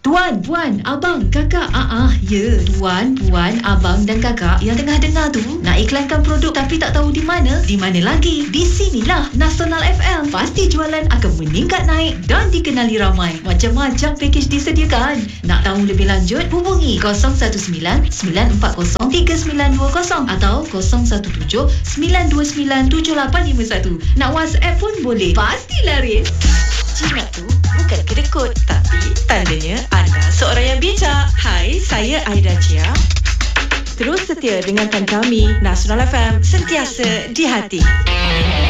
Tuan, puan, abang, kakak. Ya. Tuan, puan, abang dan kakak yang tengah dengar tu nak iklankan produk tapi tak tahu di mana? Di mana lagi? Di sinilah Nasional FM. Pasti jualan akan meningkat naik dan dikenali ramai. Macam-macam pakej disediakan. Nak tahu lebih lanjut? Hubungi 019-940-3920 atau 017-929-7851. Nak WhatsApp pun boleh. Pasti laris. Jimat tu bukan kedekut, tapi tandanya anda seorang yang bijak. Hai, saya Aida Chia. Terus setia dengarkan kami, Nasional FM, sentiasa di hati.